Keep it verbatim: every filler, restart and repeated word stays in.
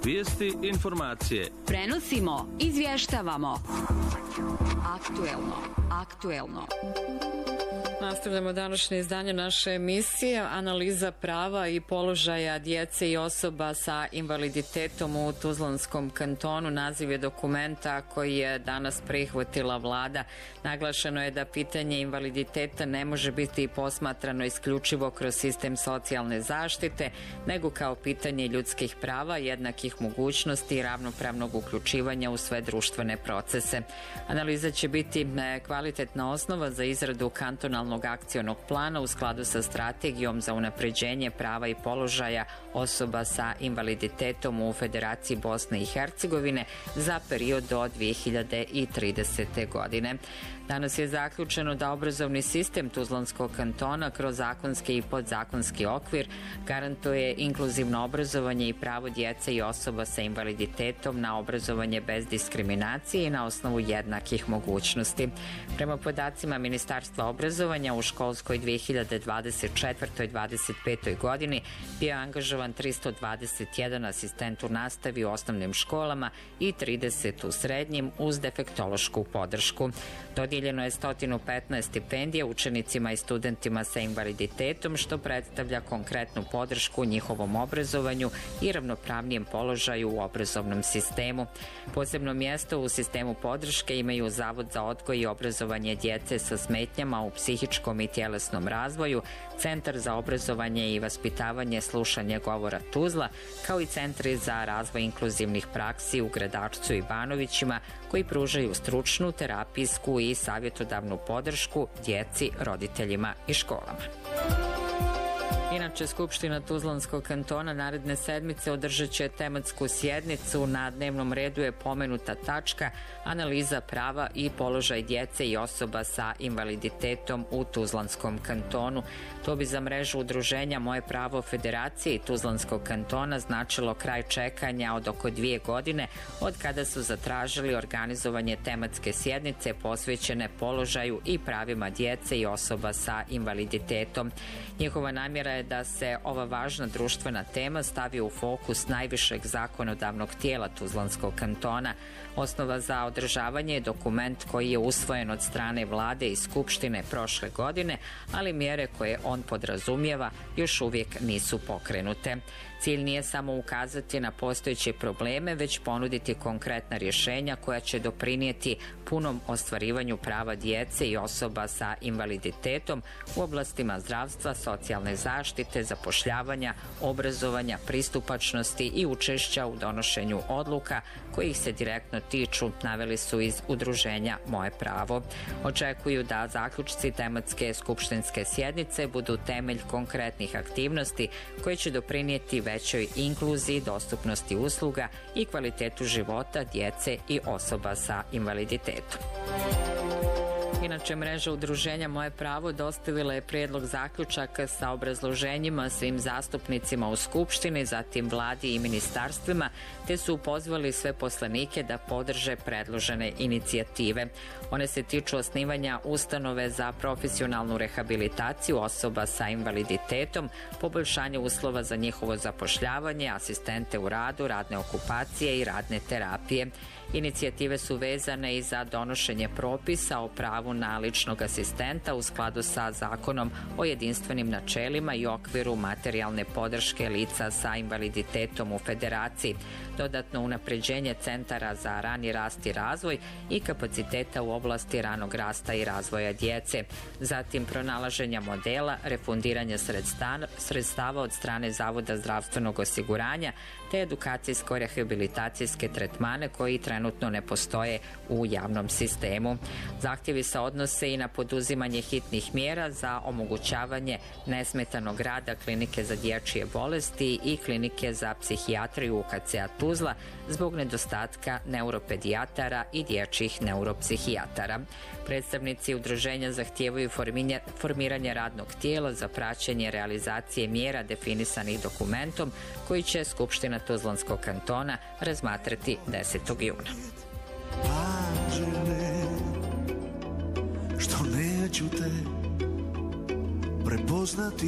Vijesti, informacije. Prenosimo, izvještavamo. Aktuelno, aktuelno. Nastavljamo današnje izdanje naše emisije. Analiza prava i položaja djece i osoba sa invaliditetom u Tuzlanskom kantonu naziv je dokumenta koji je danas prihvatila vlada. Naglašeno je da pitanje invaliditeta ne može biti posmatrano isključivo kroz sistem socijalne zaštite, nego kao pitanje ljudskih prava, jednakih mogućnosti i ravnopravnog uključivanja u sve društvene procese. Analiza će biti kvalitetna osnova za izradu kantonalnog akcionog plana u skladu sa strategijom za unapređenje prava i položaja osoba sa invaliditetom u Federaciji Bosne i Hercegovine za period do dvije hiljade tridesete. godine. Danas je zaključeno da obrazovni sistem Tuzlanskog kantona kroz zakonski i podzakonski okvir garantuje inkluzivno obrazovanje i pravo djece i osoba sa invaliditetom na obrazovanje bez diskriminacije i na osnovu jednakih mogućnosti. Prema podacima Ministarstva obrazovanja u školskoj dvije hiljade dvadeset četvrtoj dvadeset petoj. godini bio je angažovan tristo dvadeset jedan asistent u nastavi u osnovnim školama i trideset u srednjim uz defektološku podršku. Dodijeljeno je sto petnaest stipendija učenicima i studentima sa invaliditetom, što predstavlja konkretnu podršku njihovom obrazovanju i ravnopravnijem položaju u obrazovnom sistemu. Posebno mjesto u sistemu podrške imaju Zavod za odgoj i obrazovanje djece sa smetnjama u psihičkom i tjelesnom razvoju, Centar za obrazovanje i vaspitavanje slušanja govora Tuzla, kao i centri za razvoj inkluzivnih praksi u Gradačcu i Banovićima, koji pružaju stručnu, terapijsku i savjetodavnu podršku djeci, roditeljima i školama. Inače, Skupština Tuzlanskog kantona naredne sedmice održat će tematsku sjednicu. Na dnevnom redu je pomenuta tačka analiza prava i položaj djece i osoba sa invaliditetom u Tuzlanskom kantonu. To bi za mrežu udruženja Moje pravo Federacije i Tuzlanskog kantona značilo kraj čekanja od oko dvije godine od kada su zatražili organizovanje tematske sjednice posvećene položaju i pravima djece i osoba sa invaliditetom. Njihova namjera je da se ova važna društvena tema stavi u fokus najvišeg zakonodavnog tijela Tuzlanskog kantona. Osnova za održavanje je dokument koji je usvojen od strane vlade i Skupštine prošle godine, ali mjere koje on podrazumijeva još uvijek nisu pokrenute. Cilj nije samo ukazati na postojeće probleme, već ponuditi konkretna rješenja koja će doprinijeti punom ostvarivanju prava djece i osoba sa invaliditetom u oblastima zdravstva, socijalne zaštite, zapošljavanja, obrazovanja, pristupačnosti i učešća u donošenju odluka kojih se direktno tiču, naveli su iz udruženja Moje pravo. Očekuju da zaključci tematske skupštinske sjednice budu temelj konkretnih aktivnosti koje će doprinijeti većoj inkluziji, dostupnosti usluga i kvalitetu života djece i osoba sa invaliditetom. Inače, mreža udruženja Moje pravo dostavila je prijedlog zaključaka sa obrazloženjima svim zastupnicima u Skupštini, zatim vladi i ministarstvima, te su pozvali sve poslanike da podrže predložene inicijative. One se tiču osnivanja ustanove za profesionalnu rehabilitaciju osoba sa invaliditetom, poboljšanje uslova za njihovo zapošljavanje, asistente u radu, radne okupacije i radne terapije. Inicijative su vezane i za donošenje propisa o pravu na ličnog asistenta u skladu sa Zakonom o jedinstvenim načelima i okviru materijalne podrške lica sa invaliditetom u Federaciji, dodatno unapređenje centara za rani rast i razvoj i kapaciteta u oblasti ranog rasta i razvoja djece, zatim pronalaženja modela, refundiranja sredstava od strane Zavoda zdravstvenog osiguranja, te edukacijsko-rehabilitacijske tretmane koji trenutno ne postoje u javnom sistemu. Zahtjevi se odnose i na poduzimanje hitnih mjera za omogućavanje nesmetanog rada klinike za dječje bolesti i klinike za psihijatriju U K C-a Tuzla zbog nedostatka neuropedijatara i dječjih neuropsihijatara. Predstavnici udruženja zahtijevaju formiranje radnog tijela za praćenje realizacije mjera definisanih dokumentom koji će Skupština Tuzlanskog kantona razmatrati desetog juna. Anđele, što neću te prepoznati.